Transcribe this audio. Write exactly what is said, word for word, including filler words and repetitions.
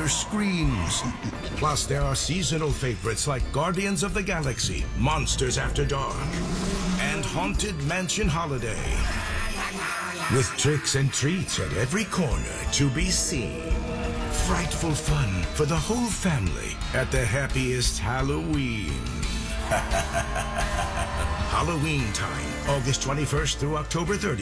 horror screams. Plus, there are seasonal favorites like Guardians of the Galaxy, Monsters After Dark, and Haunted Mansion Holiday. With tricks and treats at every corner to be seen. Frightful fun for the whole family at the happiest Halloween. Halloween time, August twenty-first through October thirtieth.